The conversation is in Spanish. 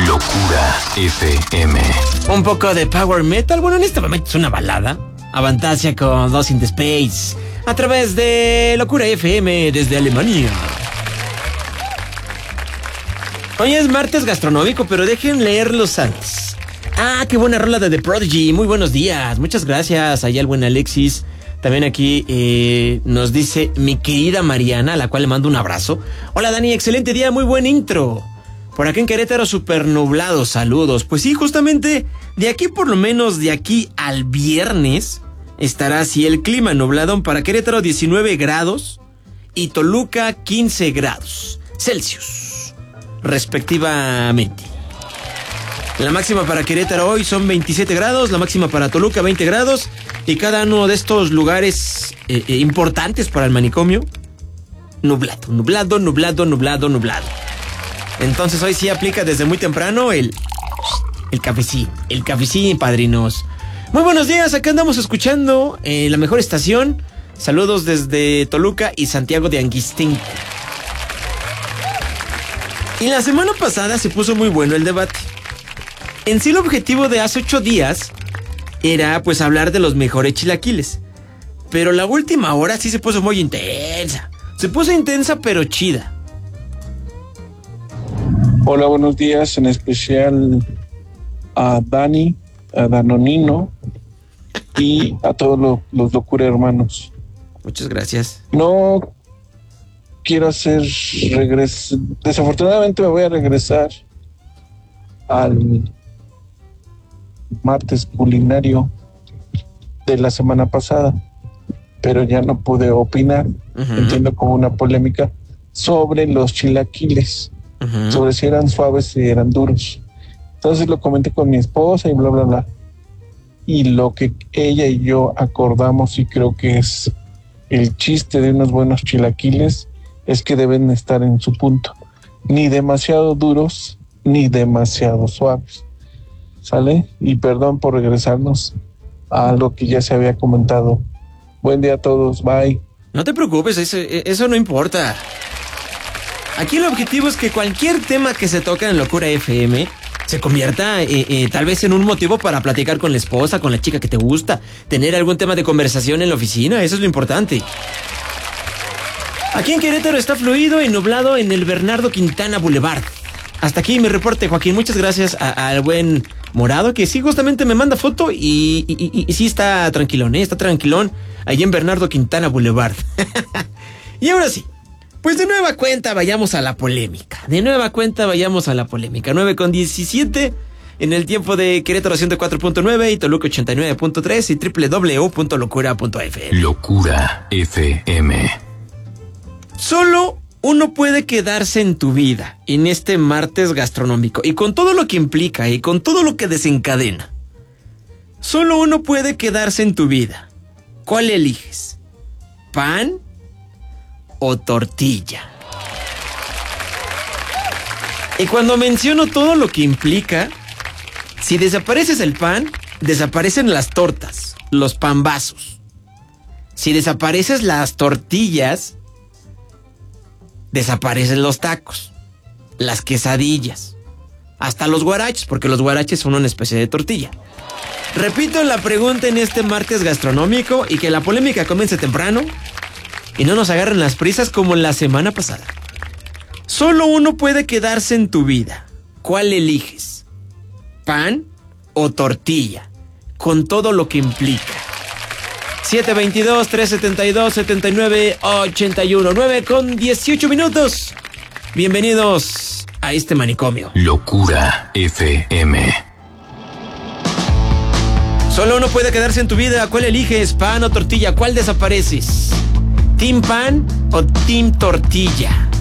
Locura FM. Un poco de power metal. Bueno, en este momento es una balada. Avantasia con Lost in the Space. A través de Locura FM desde Alemania. Hoy es martes gastronómico, pero dejen leerlos antes. Ah, qué buena rola de The Prodigy. Muy buenos días. Muchas gracias. Allá el buen Alexis. También aquí nos dice mi querida Mariana, a la cual le mando un abrazo. Hola Dani, excelente día, muy buen intro. Por acá en Querétaro súper nublado, saludos. Pues sí, justamente de aquí por lo menos de aquí al viernes estará así el clima nublado. Para Querétaro 19 grados y Toluca 15 grados Celsius respectivamente. La máxima para Querétaro hoy son 27 grados, la máxima para Toluca 20 grados y cada uno de estos lugares importantes para el manicomio, nublado. Entonces hoy sí aplica desde muy temprano el cafecín, padrinos. Muy buenos días, acá andamos escuchando la mejor estación. Saludos desde Toluca y Santiago de Anguistinco. Y la semana pasada se puso muy bueno el debate. En sí el objetivo de hace 8 días era pues hablar de los mejores chilaquiles. Pero la última hora sí se puso muy intensa. Se puso intensa pero chida. Hola, buenos días, en especial a Dani, a Danonino y a todos los Locura hermanos. Muchas gracias. No quiero hacer regreso. Desafortunadamente me voy a regresar al martes culinario de la semana pasada, pero ya no pude opinar. Entiendo como una polémica sobre los chilaquiles, sobre si eran suaves, si eran duros. Entonces lo comenté con mi esposa y bla bla bla, y lo que ella y yo acordamos, y creo que es el chiste de unos buenos chilaquiles, es que deben estar en su punto, ni demasiado duros ni demasiado suaves. ¿Sale? Y perdón por regresarnos a lo que ya se había comentado. Buen día a todos, bye. No te preocupes, eso no importa. Aquí el objetivo es que cualquier tema que se toque en Locura FM se convierta tal vez en un motivo para platicar con la esposa, con la chica que te gusta, tener algún tema de conversación en la oficina, eso es lo importante. Aquí en Querétaro está fluido y nublado en el Bernardo Quintana Boulevard. Hasta aquí mi reporte, Joaquín. Muchas gracias al buen Morado, que sí justamente me manda foto y sí está tranquilón, está tranquilón ahí en Bernardo Quintana Boulevard. Y ahora sí, pues de nueva cuenta vayamos a la polémica. 9:17 en el tiempo de Querétaro 104.9 y Toluca 89.3 y www.locura.fm. Locura FM. Solo uno puede quedarse en tu vida en este martes gastronómico y con todo lo que implica y con todo lo que desencadena. Solo uno puede quedarse en tu vida. ¿Cuál eliges? ¿Pan o tortilla? Y cuando menciono todo lo que implica, si desapareces el pan, desaparecen las tortas, los pambazos. Si desapareces las tortillas, desaparecen los tacos, las quesadillas, hasta los guaraches, porque los guaraches son una especie de tortilla. Repito la pregunta en este martes gastronómico y que la polémica comience temprano y no nos agarren las prisas como la semana pasada. Solo uno puede quedarse en tu vida. ¿Cuál eliges? ¿Pan o tortilla? Con todo lo que implica. 722-372-7981, 9:18. Bienvenidos a este manicomio. Locura FM. Solo uno puede quedarse en tu vida. ¿Cuál eliges? ¿Pan o tortilla? ¿Cuál desapareces? ¿Team pan o team tortilla?